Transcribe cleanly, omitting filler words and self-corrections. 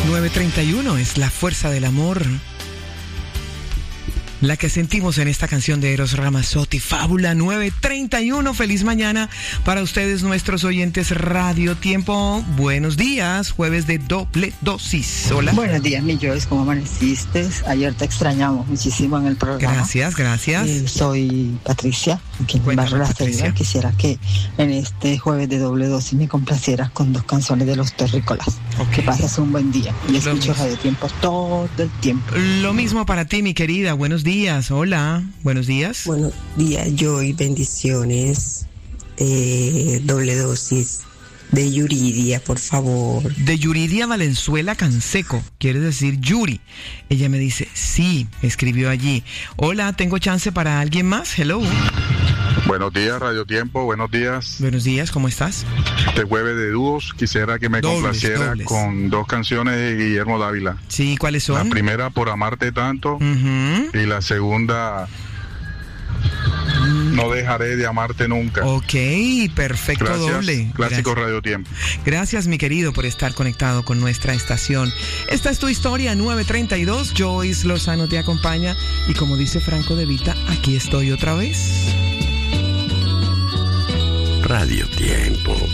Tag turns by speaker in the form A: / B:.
A: 9:31 es la fuerza del amor, la que sentimos en esta canción de Eros Ramazzotti, Fábula. 9:31, feliz mañana para ustedes, nuestros oyentes Radio Tiempo. Buenos días, jueves de doble dosis. Hola.
B: Buenos días, mi Joyce, ¿cómo amaneciste? Ayer te extrañamos muchísimo en el programa.
A: Gracias.
B: Soy Patricia, aquí en Barrio La Ceiba. Quisiera que en este jueves de doble dosis me complacieras con 2 canciones de Los Terrícolas. Okay. Que pases un buen día. Y escucho Radio Tiempo todo el tiempo.
A: Lo mismo para ti, mi querida. Buenos días. Hola. Buenos días.
C: Buenos días, Joy. Bendiciones. Doble dosis de Yuridia, por favor.
A: De Yuridia Valenzuela Canseco. ¿Quieres decir Yuri? Ella me dice, sí, escribió allí. Hola, ¿tengo chance para alguien más? Hello.
D: Buenos días, Radio Tiempo, buenos días.
A: Buenos días, ¿cómo estás?
D: Este jueves de dúos, quisiera que me complaciera con 2 canciones de Guillermo Dávila.
A: Sí, ¿cuáles son?
D: La primera, Por Amarte Tanto, y la segunda, No Dejaré de Amarte Nunca.
A: Ok, perfecto.
D: Gracias,
A: doble.
D: Clásico
A: Gracias.
D: Radio Tiempo.
A: Gracias, mi querido, por estar conectado con nuestra estación. Esta es tu historia, 9:32. Joyce Lozano te acompaña. Y como dice Franco De Vita, aquí estoy otra vez.
E: Radio Tiempo.